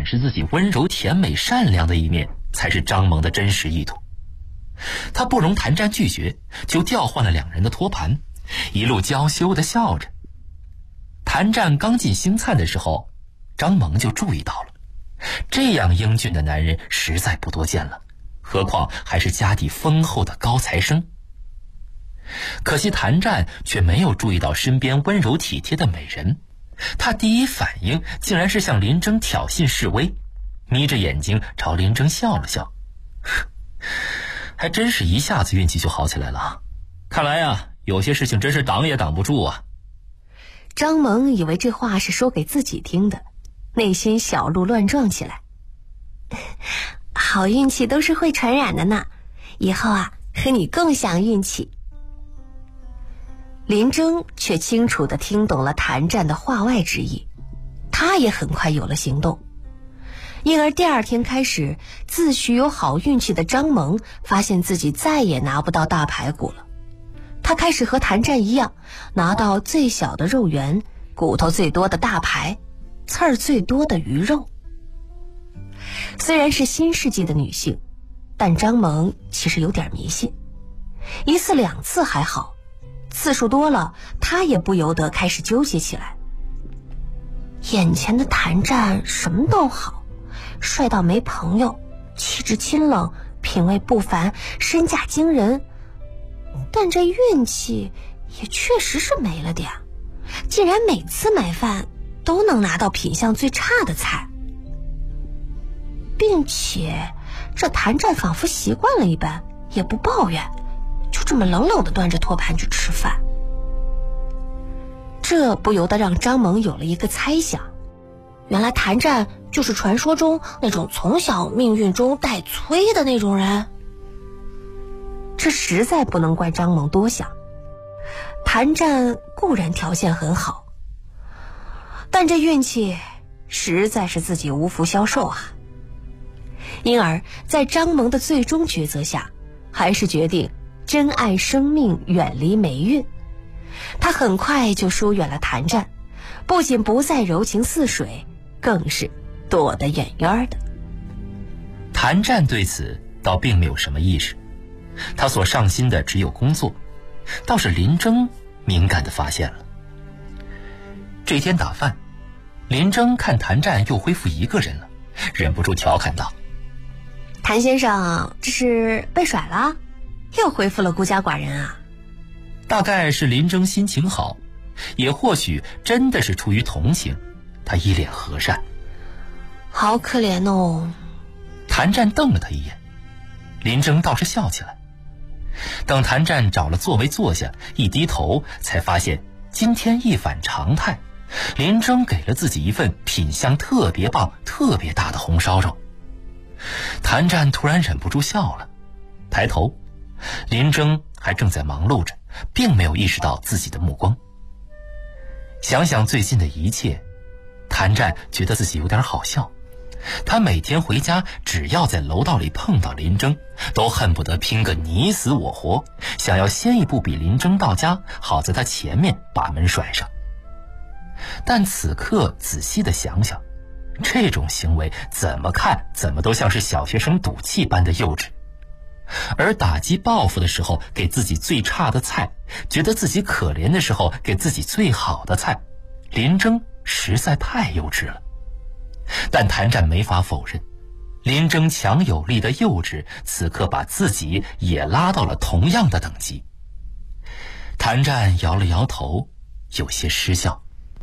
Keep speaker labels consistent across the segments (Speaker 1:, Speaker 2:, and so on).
Speaker 1: 显示自己温柔甜美善良的一面才是张萌的真实意图。他不容谭战拒绝，就调换了两人的托盘，一路娇羞地笑着。谭战刚进星灿的时候，张萌就注意到了，这样英俊的男人实在不多见了，何况还是家底丰厚的高材生。可惜谭战却没有注意到身边温柔体贴的美人，他第一反应竟然是向林征挑衅示威，眯着眼睛朝林征笑了笑。还真是一下子运气就好起来了，看来呀，有些事情真是挡也挡不住啊。
Speaker 2: 张萌以为这话是说给自己听的，内心小鹿乱撞起来。好运气都是会传染的呢，以后啊，和你共享运气。林征却清楚地听懂了谭战的话外之意，他也很快有了行动。因而第二天开始，自诩有好运气的张萌发现自己再也拿不到大排骨了。他开始和谭战一样，拿到最小的肉圆，骨头最多的大排，刺儿最多的鱼肉。虽然是新世纪的女性，但张萌其实有点迷信，一次两次还好，次数多了，她也不由得开始纠结起来。眼前的谭战什么都好，帅到没朋友，气质清冷，品味不凡，身价惊人，但这运气也确实是没了点，竟然每次买饭都能拿到品相最差的菜，并且这谭战仿佛习惯了一般，也不抱怨，就这么冷冷地端着托盘去吃饭。这不由得让张萌有了一个猜想，原来谭战就是传说中那种从小命运中带催的那种人。这实在不能怪张萌多想，谭战固然条件很好，但这运气实在是自己无福消受啊。因而在张萌的最终抉择下，还是决定珍爱生命，远离霉运。他很快就疏远了谭战，不仅不再柔情似水，更是躲得远远的。
Speaker 1: 谭战对此倒并没有什么意识，他所上心的只有工作，倒是林征敏感地发现了。这天打饭，林征看谭战又恢复一个人了，忍不住调侃道：
Speaker 2: 谭先生，这是被甩了？又恢复了孤家寡人啊？
Speaker 1: 大概是林征心情好，也或许真的是出于同情，他一脸和善。
Speaker 2: 好可怜哦。
Speaker 1: 谭战瞪了他一眼，林征倒是笑起来。等谭战找了座位坐下，一低头才发现今天一反常态，林征给了自己一份品相特别棒特别大的红烧肉。谭战突然忍不住笑了，抬头，林征还正在忙碌着，并没有意识到自己的目光。想想最近的一切，谭战觉得自己有点好笑。他每天回家，只要在楼道里碰到林征，都恨不得拼个你死我活，想要先一步比林征到家，好在他前面把门甩上。但此刻仔细地想想，这种行为怎么看怎么都像是小学生赌气般的幼稚。而打击报复的时候给自己最差的菜，觉得自己可怜的时候给自己最好的菜，林征实在太幼稚了。但谭战没法否认，林征强有力的幼稚此刻把自己也拉到了同样的等级。谭战摇了摇头，有些失笑。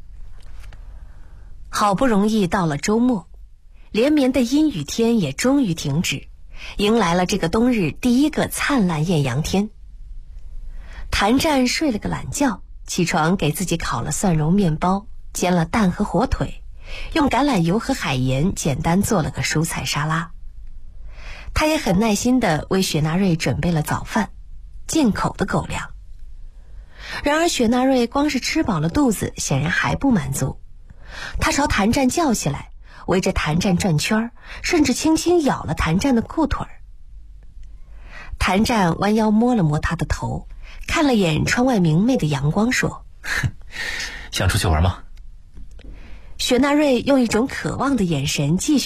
Speaker 2: 好不容易到了周末，连绵的阴雨天也终于停止，迎来了这个冬日第一个灿烂艳阳天。谭战睡了个懒觉，起床给自己烤了蒜蓉面包，煎了蛋和火腿，用橄榄油和海盐简单做了个蔬菜沙拉。他也很耐心地为雪纳瑞准备了早饭，进口的狗粮。然而雪纳瑞光是吃饱了肚子，显然还不满足。他朝谭战叫起来，围着谭战转圈，甚至轻轻咬了谭战的裤腿。谭战弯腰摸了摸他的头，看了眼窗外明媚的阳光，说：
Speaker 1: 想出去玩吗？
Speaker 2: 雪纳瑞用一种渴望的眼神继续